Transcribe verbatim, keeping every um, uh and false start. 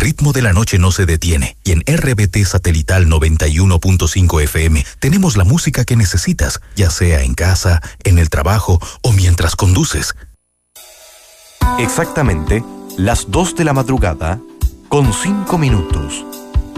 ritmo de la noche no se detiene y en R B T Satelital noventa y uno punto cinco F M tenemos la música que necesitas, ya sea en casa, en el trabajo o mientras conduces. Exactamente las dos de la madrugada con cinco minutos.